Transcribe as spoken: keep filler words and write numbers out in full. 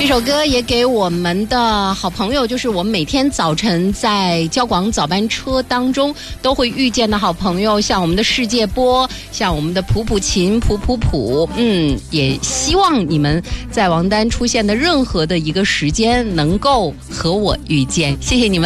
这首歌也给我们的好朋友，就是我们每天早晨在交广早班车当中都会遇见的好朋友，像我们的世界波，像我们的普普琴、普普普，嗯，也希望你们在王丹出现的任何的一个时间能够和我遇见，谢谢你们。